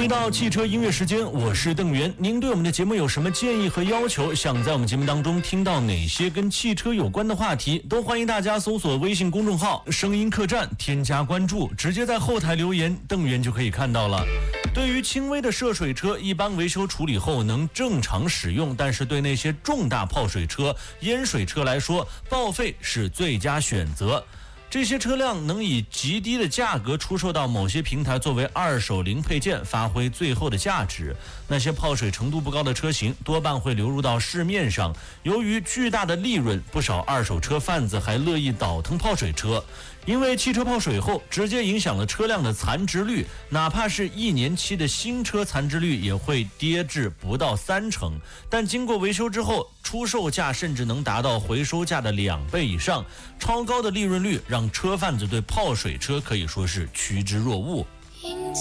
回到汽车音乐时间，我是邓源。您对我们的节目有什么建议和要求？想在我们节目当中听到哪些跟汽车有关的话题？都欢迎大家搜索微信公众号“声音客栈”，添加关注，直接在后台留言，邓源就可以看到了。对于轻微的涉水车，一般维修处理后能正常使用，但是对那些重大泡水车、淹水车来说，报废是最佳选择。这些车辆能以极低的价格出售到某些平台，作为二手零配件，发挥最后的价值。那些泡水程度不高的车型多半会流入到市面上，由于巨大的利润，不少二手车贩子还乐意倒腾泡水车。因为汽车泡水后直接影响了车辆的残值率，哪怕是1年期的新车残值率也会跌至不到30%，但经过维修之后，出售价甚至能达到回收价的2倍以上。超高的利润率让车贩子对泡水车可以说是趋之若鹜。